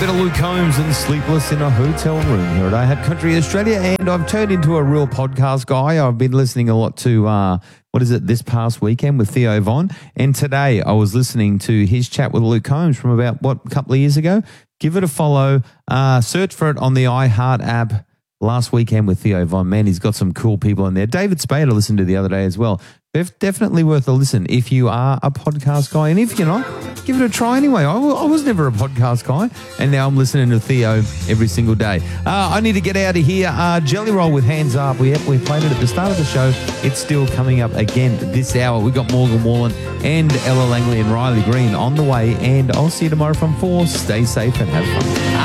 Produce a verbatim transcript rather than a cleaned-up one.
bit of Luke Combs and Sleepless in a Hotel Room here at I Had Country Australia, and I've turned into a real podcast guy. I've been listening a lot to, uh, what is it, this past weekend with Theo Von, and today I was listening to his chat with Luke Combs from about, what, a couple of years ago. Give it a follow. Uh, search for it on the iHeart app. Last Weekend with Theo Von. Man, he's got some cool people in there. David Spade I listened to the other day as well. Def- definitely worth a listen if you are a podcast guy. And if you're not, give it a try anyway. I, w- I was never a podcast guy, and now I'm listening to Theo every single day. Uh, I need to get out of here. Uh, Jelly Roll with Hands Up. We, we played it at the start of the show. It's still coming up again this hour. We've got Morgan Wallen and Ella Langley and Riley Green on the way, and I'll see you tomorrow from four. Stay safe and have fun.